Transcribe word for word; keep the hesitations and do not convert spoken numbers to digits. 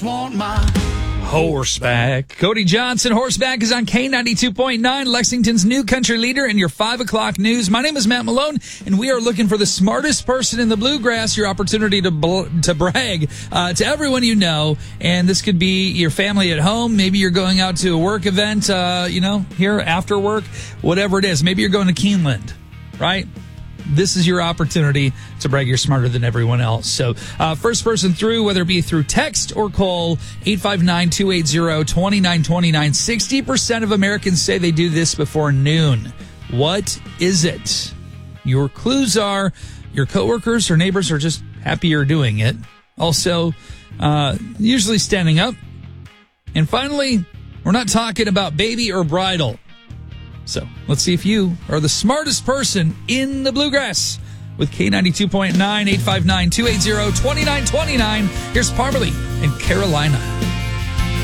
want my horseback. Cody Johnson, Horseback, is on K ninety-two point nine, Lexington's new country leader, and your five o'clock news. My name is Matt Malone, and we are looking for the smartest person in the bluegrass, your opportunity to bl- to brag uh, to everyone you know. And this could be your family at home. Maybe you're going out to a work event, uh, you know, here after work, whatever it is. Maybe you're going to Keeneland, right? This is your opportunity to brag you're smarter than everyone else. So uh, first person through, whether it be through text or call, eight five nine, two eight zero, two nine two nine. sixty percent of Americans say they do this before noon. What is it? Your clues are your coworkers or neighbors are just happy you're doing it. Also, uh, usually standing up. And finally, we're not talking about baby or bridal. So let's see if you are the smartest person in the bluegrass with K ninety-two point nine, eight five nine, two eight zero, two nine two nine. Here's Parmalee and Carolina.